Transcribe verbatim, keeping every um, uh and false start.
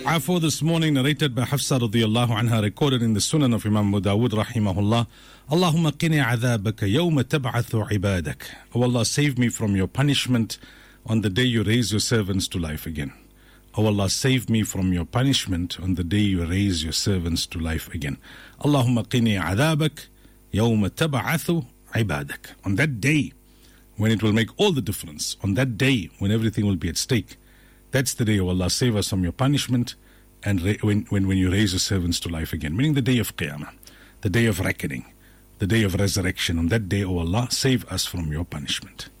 Afu this morning narrated by Hafsa radiyallahu anha, recorded in the Sunan of Imam Abu Dawud rahimahullah. Allahumma qini adhabaka yawma tab'athu ibadak. O Allah, save me from your punishment on the day you raise your servants to life again. O Allah, save me from your punishment on the day you raise your servants to life again. Allahumma qini adhabak yawma tab'athu ibadak. On that day when it will make all the difference, on that day when everything will be at stake, that's the day, O Allah, save us from your punishment and ra- when, when, when you raise your servants to life again. Meaning the day of Qiyamah, the day of reckoning, the day of resurrection. On that day, O Allah, save us from your punishment.